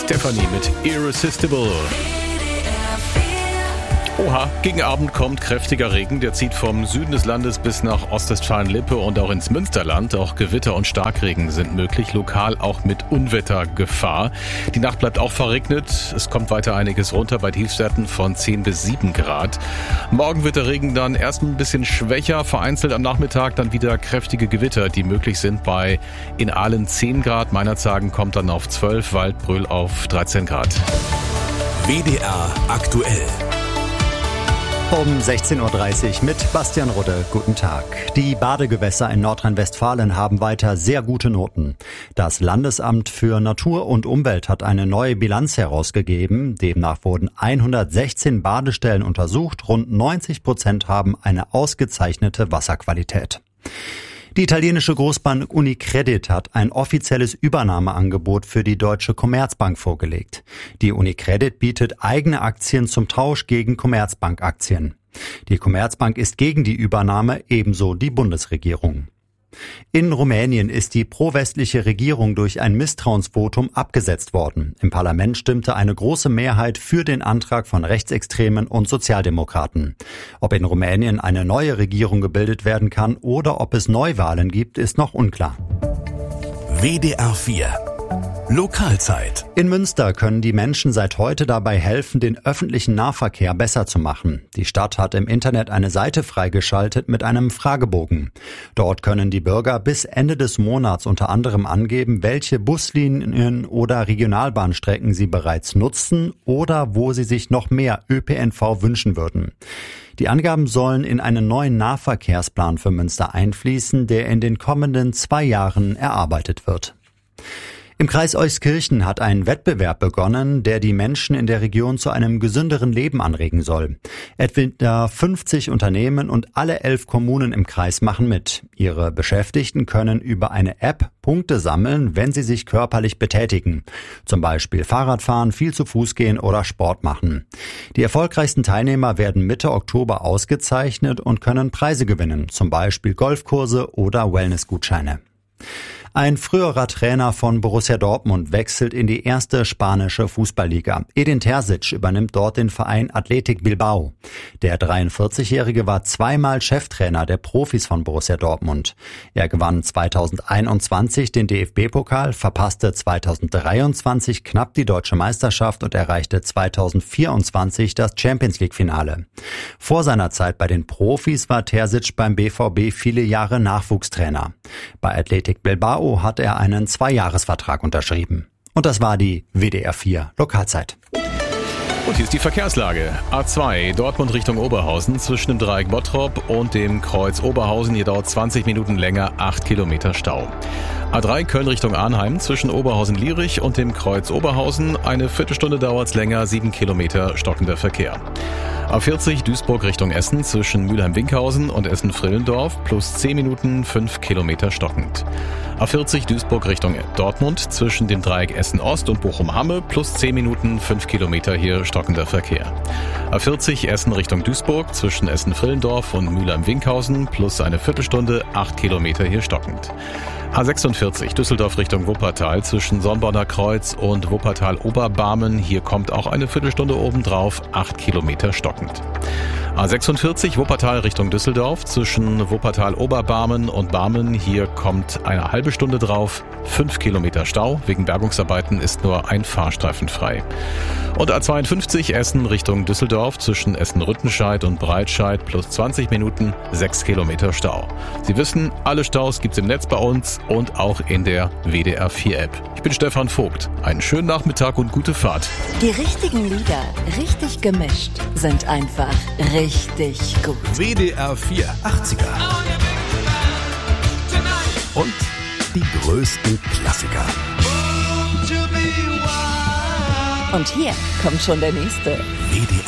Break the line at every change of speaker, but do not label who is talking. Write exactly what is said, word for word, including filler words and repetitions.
Stefanie mit Irresistible. Oha, gegen Abend kommt kräftiger Regen. Der zieht vom Süden des Landes bis nach Ostwestfalen-Lippe und auch ins Münsterland. Auch Gewitter und Starkregen sind möglich, lokal auch mit Unwettergefahr. Die Nacht bleibt auch verregnet. Es kommt weiter einiges runter bei Tiefstwerten von zehn bis sieben Grad. Morgen wird der Regen dann erst ein bisschen schwächer, vereinzelt am Nachmittag dann wieder kräftige Gewitter, die möglich sind bei in Aalen zehn Grad. Meinerzhagen kommt dann auf zwölf, Waldbröl auf dreizehn Grad.
W D R aktuell.
Um sechzehn Uhr dreißig mit Bastian Rudde. Guten Tag. Die Badegewässer in Nordrhein-Westfalen haben weiter sehr gute Noten. Das Landesamt für Natur und Umwelt hat eine neue Bilanz herausgegeben. Demnach wurden hundertsechzehn Badestellen untersucht. Rund neunzig Prozent haben eine ausgezeichnete Wasserqualität. Die italienische Großbank Unicredit hat ein offizielles Übernahmeangebot für die Deutsche Commerzbank vorgelegt. Die Unicredit bietet eigene Aktien zum Tausch gegen Commerzbank-Aktien. Die Commerzbank ist gegen die Übernahme, ebenso die Bundesregierung. In Rumänien ist die pro-westliche Regierung durch ein Misstrauensvotum abgesetzt worden. Im Parlament stimmte eine große Mehrheit für den Antrag von Rechtsextremen und Sozialdemokraten. Ob in Rumänien eine neue Regierung gebildet werden kann oder ob es Neuwahlen gibt, ist noch unklar.
W D R vier Lokalzeit.
In Münster können die Menschen seit heute dabei helfen, den öffentlichen Nahverkehr besser zu machen. Die Stadt hat im Internet eine Seite freigeschaltet mit einem Fragebogen. Dort können die Bürger bis Ende des Monats unter anderem angeben, welche Buslinien oder Regionalbahnstrecken sie bereits nutzen oder wo sie sich noch mehr Ö P N V wünschen würden. Die Angaben sollen in einen neuen Nahverkehrsplan für Münster einfließen, der in den kommenden zwei Jahren erarbeitet wird. Im Kreis Euskirchen hat ein Wettbewerb begonnen, der die Menschen in der Region zu einem gesünderen Leben anregen soll. Etwa fünfzig Unternehmen und alle elf Kommunen im Kreis machen mit. Ihre Beschäftigten können über eine App Punkte sammeln, wenn sie sich körperlich betätigen. Zum Beispiel Fahrradfahren, viel zu Fuß gehen oder Sport machen. Die erfolgreichsten Teilnehmer werden Mitte Oktober ausgezeichnet und können Preise gewinnen, zum Beispiel Golfkurse oder Wellnessgutscheine. Ein früherer Trainer von Borussia Dortmund wechselt in die erste spanische Fußballliga. Edin Terzic übernimmt dort den Verein Athletic Bilbao. Der dreiundvierzigjährige war zweimal Cheftrainer der Profis von Borussia Dortmund. Er gewann zweitausendeinundzwanzig den D F B-Pokal, verpasste zweitausenddreiundzwanzig knapp die deutsche Meisterschaft und erreichte zweitausendvierundzwanzig das Champions-League-Finale. Vor seiner Zeit bei den Profis war Terzic beim B V B viele Jahre Nachwuchstrainer. Bei Athletic Bilbao hat er einen Zweijahresvertrag unterschrieben. Und das war die W D R vier Lokalzeit.
Und hier ist die Verkehrslage. A zwei, Dortmund Richtung Oberhausen, zwischen dem Dreieck Bottrop und dem Kreuz Oberhausen. Hier dauert zwanzig Minuten länger, acht Kilometer Stau. A drei, Köln Richtung Arnheim, zwischen Oberhausen-Lierich und dem Kreuz Oberhausen. Eine Viertelstunde dauert's länger, sieben Kilometer stockender Verkehr. A vierzig, Duisburg Richtung Essen, zwischen Mülheim-Winkhausen und Essen-Frillendorf, plus zehn Minuten, fünf Kilometer stockend. A vierzig, Duisburg Richtung Dortmund, zwischen dem Dreieck Essen-Ost und Bochum-Hamme, plus zehn Minuten, fünf Kilometer hier stockender Verkehr. A vierzig, Essen Richtung Duisburg, zwischen Essen-Frillendorf und Mülheim-Winkhausen, plus eine Viertelstunde, acht Kilometer hier stockend. A sechsundvierzig, Düsseldorf Richtung Wuppertal, zwischen Sonnborner Kreuz und Wuppertal-Oberbarmen. Hier kommt auch eine Viertelstunde obendrauf, acht Kilometer stockend. A sechsundvierzig, Wuppertal Richtung Düsseldorf, zwischen Wuppertal-Oberbarmen und Barmen. Hier kommt eine halbe Stunde drauf, fünf Kilometer Stau. Wegen Bergungsarbeiten ist nur ein Fahrstreifen frei. Und A zweiundfünfzig, Essen Richtung Düsseldorf, zwischen Essen-Rüttenscheid und Breitscheid, plus zwanzig Minuten, sechs Kilometer Stau. Sie wissen, alle Staus gibt's im Netz bei uns und auch in der W D R vier App. Ich bin Stefan Vogt. Einen schönen Nachmittag und gute Fahrt.
Die richtigen Lieder, richtig gemischt, sind einfach richtig gut.
W D R vier achtziger. Und die größten Klassiker.
Und hier kommt schon der nächste.
W D